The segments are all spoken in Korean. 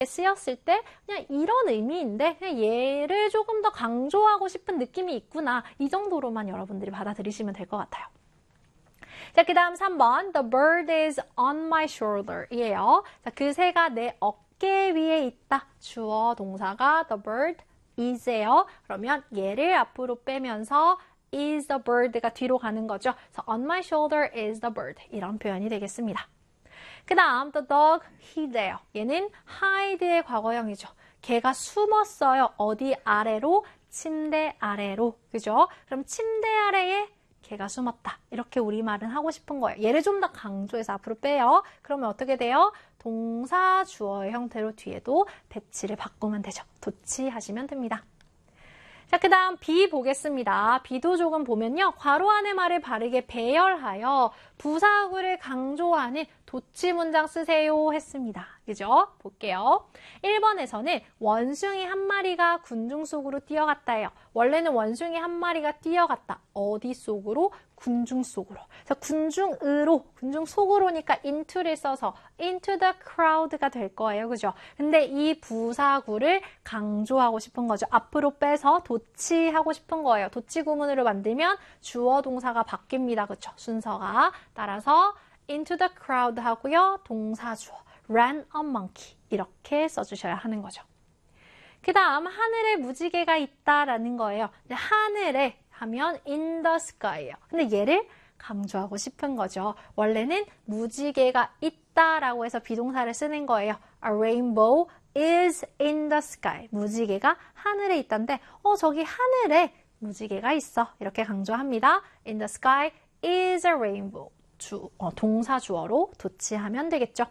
쓰였을 때 그냥 이런 의미인데 그냥 얘를 조금 더 강조하고 싶은 느낌이 있구나. 이 정도로만 여러분들이 받아들이시면 될 것 같아요. 자, 그 다음 3번 The bird is on my shoulder 이에요. 자, 그 새가 내 어깨 위에 있다. 주어 동사가 the bird is예요. 그러면 얘를 앞으로 빼면서 is the bird가 뒤로 가는 거죠. 그래서 on my shoulder is the bird 이런 표현이 되겠습니다. 그 다음 the dog hid예요. 얘는 hide의 과거형이죠. 걔가 숨었어요. 어디 아래로? 침대 아래로. 그죠? 그럼 침대 아래에 걔가 숨었다. 이렇게 우리말은 하고 싶은 거예요. 얘를 좀 더 강조해서 앞으로 빼요. 그러면 어떻게 돼요? 동사 주어의 형태로 뒤에도 배치를 바꾸면 되죠. 도치하시면 됩니다. 자, 그 다음 B 보겠습니다. B도 조금 보면요. 괄호 안의 말을 바르게 배열하여 부사구를 강조하는 도치 문장 쓰세요 했습니다. 그죠? 볼게요. 1번에서는 원숭이 한 마리가 군중 속으로 뛰어갔다예요. 원래는 원숭이 한 마리가 뛰어갔다. 어디 속으로? 군중 속으로. 그래서 군중으로, 군중 속으로니까 into를 써서 into the crowd가 될 거예요. 그죠? 근데 이 부사구를 강조하고 싶은 거죠. 앞으로 빼서 도치하고 싶은 거예요. 도치 구문으로 만들면 주어 동사가 바뀝니다. 그죠? 순서가. 따라서 into the crowd 하고요. 동사 주어 ran a monkey 이렇게 써주셔야 하는 거죠. 그 다음 하늘에 무지개가 있다라는 거예요. 근데 하늘에 하면 in the sky예요. 근데 얘를 강조하고 싶은 거죠. 원래는 무지개가 있다라고 해서 비동사를 쓰는 거예요. A rainbow is in the sky. 무지개가 하늘에 있다는데 저기 하늘에 무지개가 있어. 이렇게 강조합니다. In the sky is a rainbow. 동사 주어로 도치하면 되겠죠.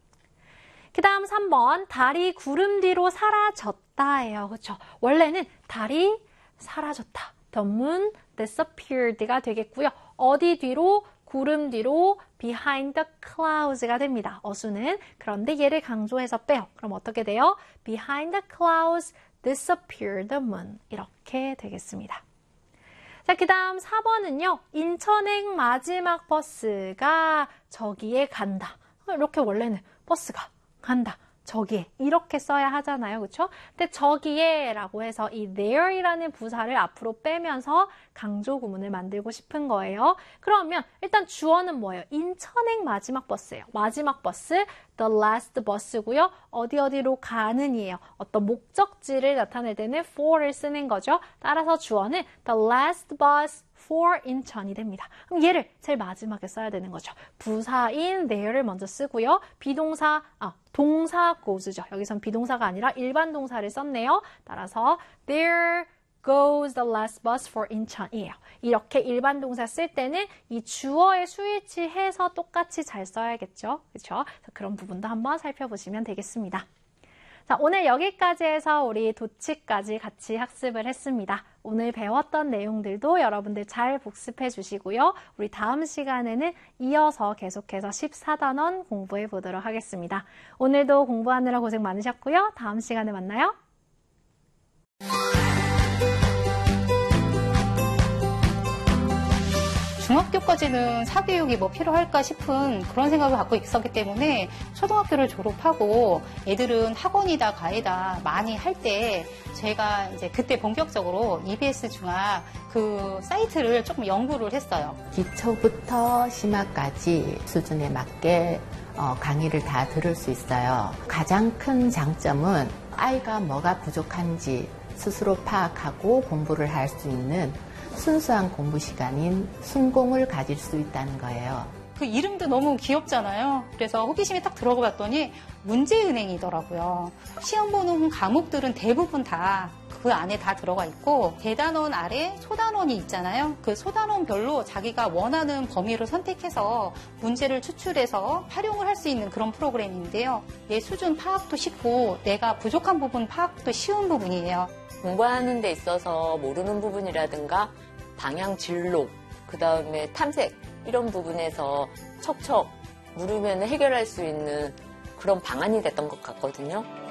그 다음 3번 달이 구름 뒤로 사라졌다예요. 그렇죠? 원래는 달이 사라졌다. The moon disappeared가 되겠고요. 어디 뒤로? 구름 뒤로 behind the clouds가 됩니다. 어수는. 그런데 얘를 강조해서 빼요. 그럼 어떻게 돼요? Behind the clouds disappeared the moon. 이렇게 되겠습니다. 자, 그 다음 4번은요. 인천행 마지막 버스가 저기에 간다. 이렇게 원래는 버스가 간다. 저기에 이렇게 써야 하잖아요. 그렇죠? 근데 저기에 라고 해서 이 there이라는 부사를 앞으로 빼면서 강조 구문을 만들고 싶은 거예요. 그러면 일단 주어는 뭐예요? 인천행 마지막 버스예요. 마지막 버스, the last bus고요. 어디로 가는이에요. 어떤 목적지를 나타낼 때는 for를 쓰는 거죠. 따라서 주어는 the last bus for 인천이 됩니다. 그럼 얘를 제일 마지막에 써야 되는 거죠. 부사인 there를 먼저 쓰고요. 비동사, 동사 goes죠. 여기선 비동사가 아니라 일반 동사를 썼네요. 따라서 there goes the last bus for 인천이에요. 이렇게 일반 동사 쓸 때는 이 주어에 스위치해서 똑같이 잘 써야겠죠. 그렇죠? 그런 부분도 한번 살펴보시면 되겠습니다. 자, 오늘 여기까지 해서 우리 도치까지 같이 학습을 했습니다. 오늘 배웠던 내용들도 여러분들 잘 복습해 주시고요. 우리 다음 시간에는 이어서 계속해서 14단원 공부해 보도록 하겠습니다. 오늘도 공부하느라 고생 많으셨고요. 다음 시간에 만나요. 중학교까지는 사교육이 필요할까 싶은 그런 생각을 갖고 있었기 때문에 초등학교를 졸업하고 애들은 학원이다 과외다 많이 할 때 제가 이제 그때 본격적으로 EBS 중학 그 사이트를 조금 연구를 했어요. 기초부터 심화까지 수준에 맞게 강의를 다 들을 수 있어요. 가장 큰 장점은 아이가 뭐가 부족한지 스스로 파악하고 공부를 할 수 있는 순수한 공부 시간인 순공을 가질 수 있다는 거예요. 그 이름도 너무 귀엽잖아요. 그래서 호기심에 딱 들어가 봤더니 문제은행이더라고요. 시험 보는 과목들은 대부분 다 그 안에 다 들어가 있고 대단원 아래 소단원이 있잖아요. 그 소단원별로 자기가 원하는 범위를 선택해서 문제를 추출해서 활용을 할 수 있는 그런 프로그램인데요. 내 수준 파악도 쉽고 내가 부족한 부분 파악도 쉬운 부분이에요. 공부하는 데 있어서 모르는 부분이라든가 방향 진로, 그 다음에 탐색 이런 부분에서 척척 물으면 해결할 수 있는 그런 방안이 됐던 것 같거든요.